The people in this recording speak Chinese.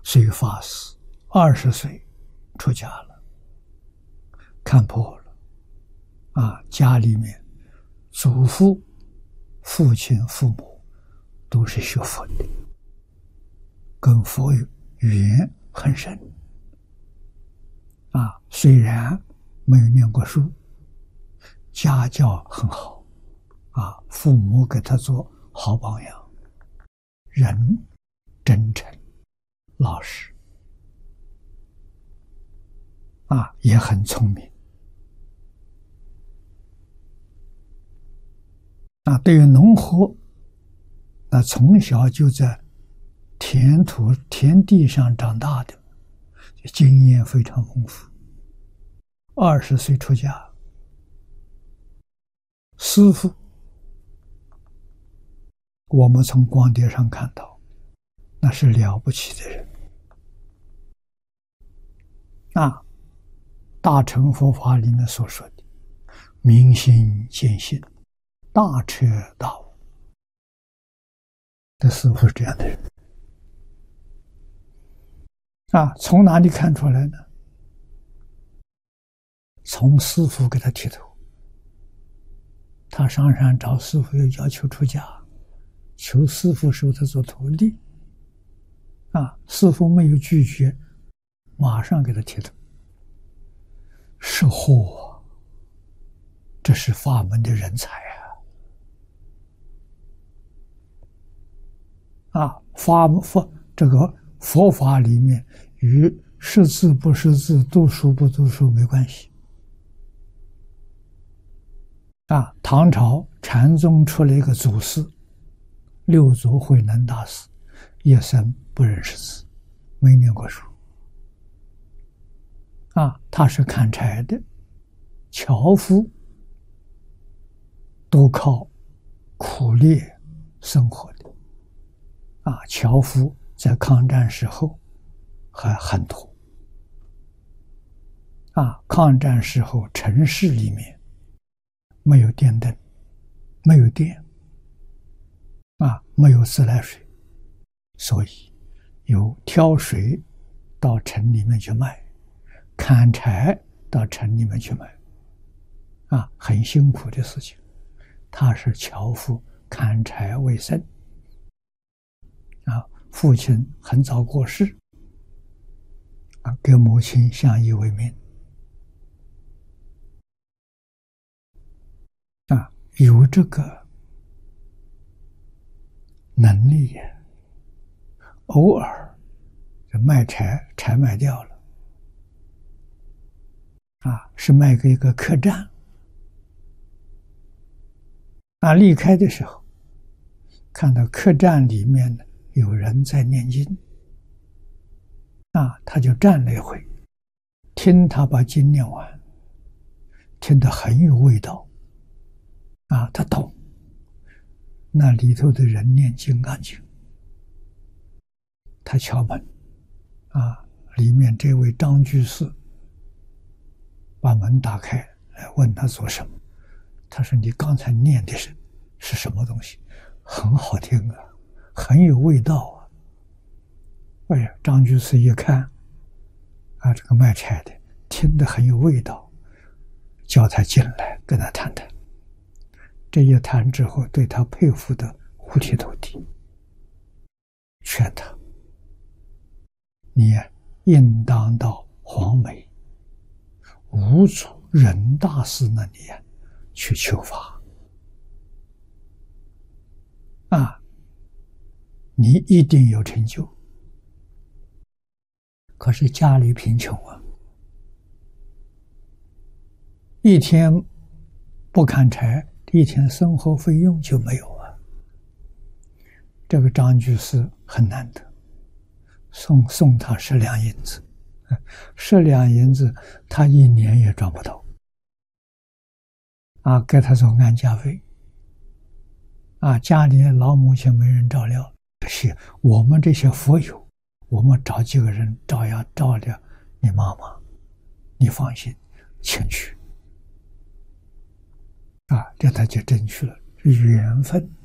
所以法师20岁出家了，看破了家里面祖父、父亲、父母都是学佛的，跟佛缘很深虽然没有念过书，家教很好父母给他做好榜样，人真诚老实也很聪明对于农活，从小就在田地上长大的，经验非常丰富。20岁出家，师父我们从光碟上看到，那是了不起的人大乘佛法里面所说的明心见性，大彻大悟的师父是这样的人从哪里看出来呢？从师父给他剃头，他上山找师父，又要求出家，求师父收他做徒弟师父没有拒绝，马上给他剃头。是货，这是法门的人才这个佛法里面与识字不识字、读书不读书没关系唐朝禅宗出了一个祖师六祖慧能大师，一生不认识字，没念过书他是砍柴的，樵夫都靠苦猎生活的樵夫在抗战时候还很多抗战时候城市里面没有电灯，没有电没有自来水，所以有挑水到城里面去卖，砍柴到城里面去卖很辛苦的事情。他是樵夫，砍柴为生父亲很早过世给母亲相依为命有这个能力偶尔卖柴卖掉了是卖给一个客栈离开的时候看到客栈里面有人在念经他就站了一会，听他把经念完，听得很有味道他懂那里头的人念金刚经。他敲门里面这位张居士把门打开来问他做什么，他说你刚才念的是什么东西？很好听很有味道哎呀，张居士一看这个卖柴的听得很有味道，叫他进来跟他谈谈。这一谈之后，对他佩服的五体投地，劝他你应当到黄梅五祖仁大师那里去求法你一定有成就。可是家里贫穷一天不砍柴，一天生活费用就没有这个张居士很难得，送他10两银子，10两银子他1年也赚不到给他做安家费家里老母亲没人照料，是我们这些佛友，我们找几个人照料你妈妈，你放心，请去这他就争取了，是缘分